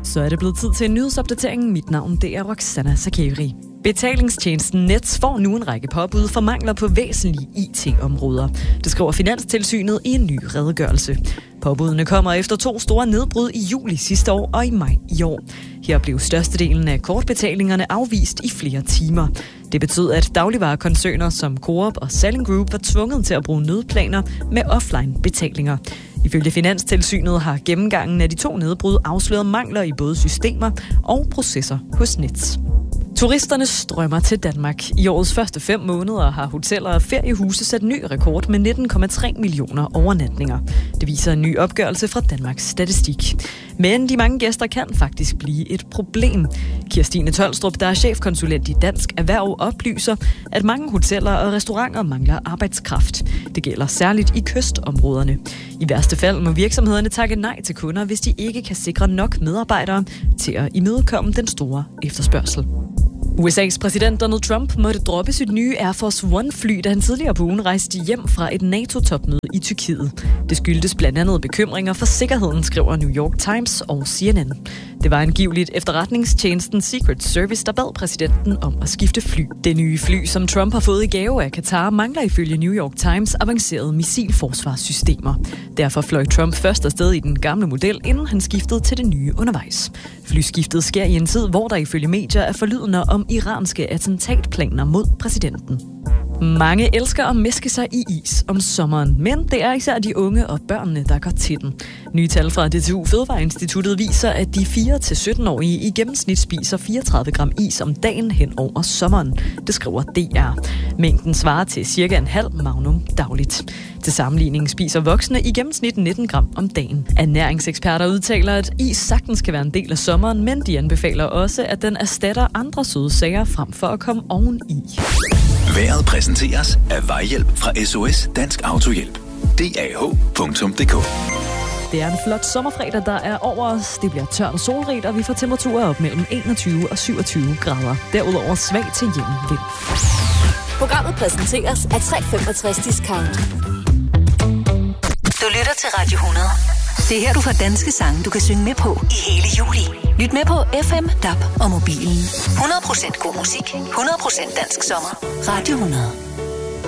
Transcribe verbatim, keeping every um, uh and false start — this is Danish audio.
Så er det blevet tid til en nyhedsopdatering. Mit navn det er Roxana Sakeri. Betalingstjenesten Nets får nu en række påbud for mangler på væsentlige I T-områder. Det skriver Finanstilsynet i en ny redegørelse. Påbudene kommer efter to store nedbrud i juli sidste år og i maj i år. Her blev størstedelen af kortbetalingerne afvist i flere timer. Det betød, at dagligvarekoncerner som Coop og Salling Group var tvunget til at bruge nødplaner med offline-betalinger. Ifølge Finanstilsynet har gennemgangen af de to nedbrud afsløret mangler i både systemer og processer hos Nets. Turisterne strømmer til Danmark. I årets første fem måneder har hoteller og feriehuse sat ny rekord med nitten komma tre millioner overnatninger. Det viser en ny opgørelse fra Danmarks Statistik. Men de mange gæster kan faktisk blive et problem. Kirstine Tolstrup, der er chefkonsulent i Dansk Erhverv, oplyser, at mange hoteller og restauranter mangler arbejdskraft. Det gælder særligt i kystområderne. I værste fald må virksomhederne takke nej til kunder, hvis de ikke kan sikre nok medarbejdere til at imødekomme den store efterspørgsel. U S A's præsident Donald Trump måtte droppe sit nye Air Force One-fly, da han tidligere på ugen rejste hjem fra et NATO-topmøde i Tyrkiet. Det skyldtes blandt andet bekymringer for sikkerheden, skriver New York Times og C N N. Det var angiveligt efterretningstjenesten Secret Service, der bad præsidenten om at skifte fly. Det nye fly, som Trump har fået i gave af Qatar, mangler ifølge New York Times avancerede missilforsvarssystemer. Derfor fløj Trump først afsted i den gamle model, inden han skiftede til det nye undervejs. Flyskiftet sker i en tid, hvor der ifølge medier er forlydender om iranske attentatplaner mod præsidenten. Mange elsker at mæske sig i is om sommeren, men det er især de unge og børnene, der går til den. Nye tal fra D T U Fødevareinstituttet viser, at de fire til sytten-årige i gennemsnit spiser fireogtredive gram is om dagen hen over sommeren. Det skriver D R. Mængden svarer til cirka en halv magnum dagligt. Til sammenligning spiser voksne i gennemsnit nitten gram om dagen. Ernæringseksperter udtaler, at is sagtens kan være en del af sommeren, men de anbefaler også, at den erstatter andre søde sager frem for at komme oveni. Vejret præsenteres af Vejhjælp fra S O S Dansk Autohjælp. D A H punktum d k. Det er en flot sommerfredag, der er over os. Det bliver tørt og solrigt, og vi får temperaturer op mellem enogtyve og syvogtyve grader. Derudover svag til jævn vind. Programmet præsenteres af tre femogtres Discount. Du lytter til Radio hundrede. Det er her, du får danske sange, du kan synge med på i hele juli. Lyt med på F M, D A B og mobilen. hundrede procent god musik, hundrede procent dansk sommer. Radio hundrede.